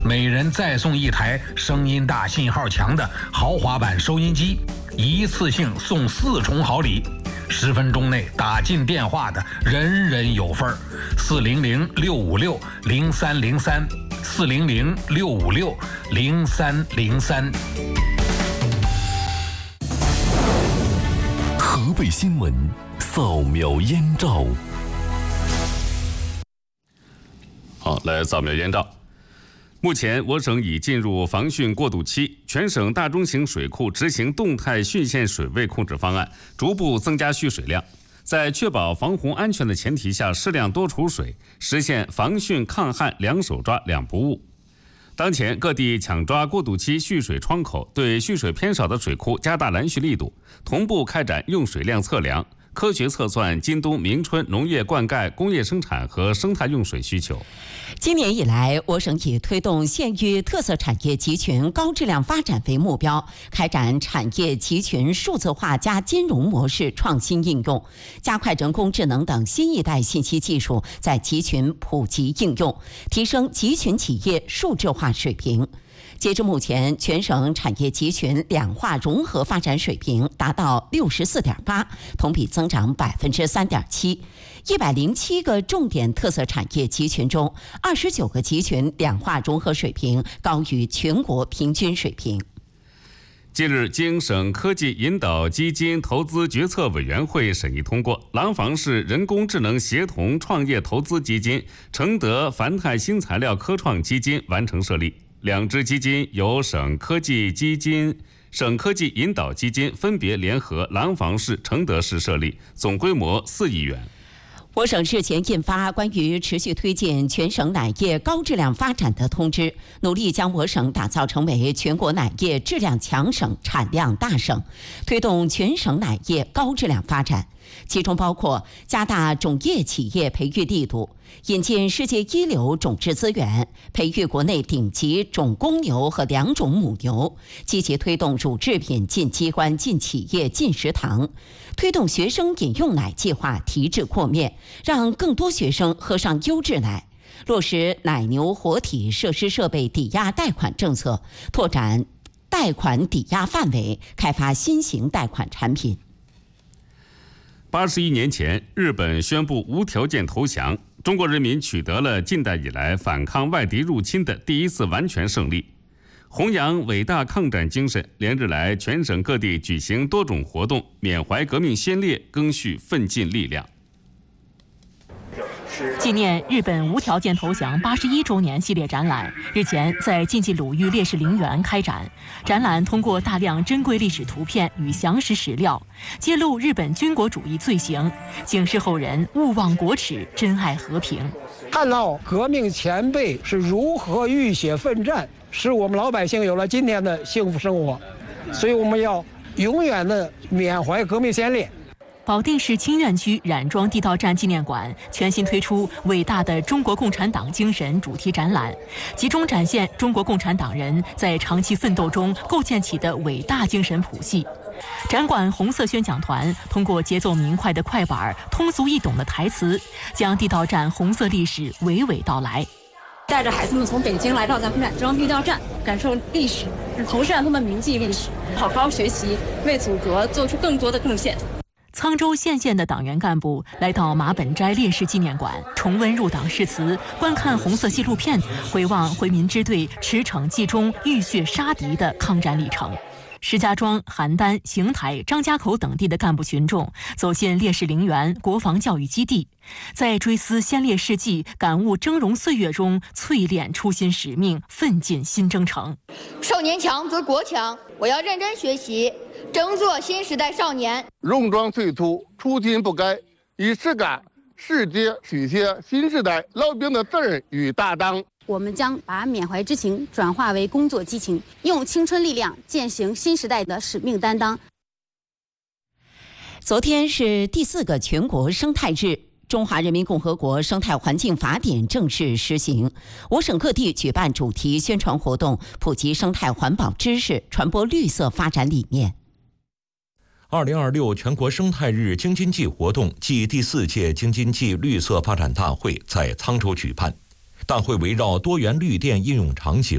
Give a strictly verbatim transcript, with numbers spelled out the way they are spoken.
每人再送一台声音大、信号强的豪华版收音机，一次性送四重好礼。十分钟内打进电话的人人有份儿。四零零六五六零三零三，四零零六五六零三零三。 河北新闻扫描燕赵。 好，来扫描燕赵。目前，我省已进入防汛过渡期，全省大中型水库执行动态汛线水位控制方案，逐步增加蓄水量，在确保防洪安全的前提下，适量多储水，实现防汛抗旱两手抓两不误。当前，各地抢抓过渡期蓄水窗口，对蓄水偏少的水库加大拦蓄力度，同步开展用水量测量，科学测算今冬明春农业灌溉、工业生产和生态用水需求。 今年以来，我省以推动县域特色产业集群高质量发展为目标，开展产业集群数字化加金融模式创新应用，加快人工智能等新一代信息技术在集群普及应用，提升集群企业数字化水平。截至目前，全省产业集群两化融合发展水平达到六十四点八，同比增长百分之三点七。一百零七个重点特色产业集群中，二十九个集群两化融合水平高于全国平均水平。 近日，经省科技引导基金投资决策委员会审议通过，廊坊市人工智能协同创业投资基金、承德繁泰新材料科创基金完成设立。两支基金由省科技基金、省科技引导基金分别联合廊坊市、承德市设立，总规模四亿元。 我省日前印发关于持续推进全省奶业高质量发展的通知，努力将我省打造成为全国奶业质量强省、产量大省，推动全省奶业高质量发展。其中包括加大种业企业培育力度，引进世界一流种质资源，培育国内顶级种公牛和良种母牛，积极推动乳制品进机关、进企业、进食堂，推动学生饮用奶计划提质扩面，让更多学生喝上优质奶，落实奶牛活体设施设备抵押贷款政策，拓展贷款抵押范围，开发新型贷款产品。 八十一年前，日本宣布无条件投降，中国人民取得了近代以来反抗外敌入侵的第一次完全胜利。弘扬伟大抗战精神，连日来全省各地举行多种活动，缅怀革命先烈，赓续奋进力量。 纪念日本无条件投降八十一周年系列展览日前在晋冀鲁豫烈士陵园开展。展览通过大量珍贵历史图片与详实史料，揭露日本军国主义罪行，警示后人勿忘国耻，珍爱和平。 看到革命前辈是如何浴血奋战，使我们老百姓有了今天的幸福生活，所以我们要永远的缅怀革命先烈。 保定市清苑区冉庄地道站纪念馆全新推出伟大的中国共产党精神主题展览，集中展现中国共产党人在长期奋斗中构建起的伟大精神谱系。展馆红色宣讲团通过节奏明快的快板、通俗易懂的台词，将地道站红色历史娓娓道来。 带着孩子们从北京来到咱们冉庄地道站，感受历史，同时让他们铭记历史，好好学习，为祖国做出更多的贡献。 沧州县县的党员干部来到马本斋烈士纪念馆，重温入党誓词，观看红色纪录片，回望回民支队驰骋冀中、浴血杀敌的抗战历程。石家庄、邯郸、邢台、张家口等地的干部群众走进烈士陵园、国防教育基地，在追思先烈事迹、感悟峥嵘岁月中淬炼初心使命，奋进新征程。 少年强则国强，我要认真学习，争做新时代少年。 戎装岁突，初心不改，以实干世界续写新时代老兵的责任与担当。 我们将把缅怀之情转化为工作激情，用青春力量践行新时代的使命担当。 昨天是第四个全国生态日，中华人民共和国生态环境法典正式实行。我省各地举办主题宣传活动，普及生态环保知识，传播绿色发展理念。 二零二六全国生态日京津冀活动暨第四届京津冀绿色发展大会在沧州举办。大会围绕多元绿电应用场景、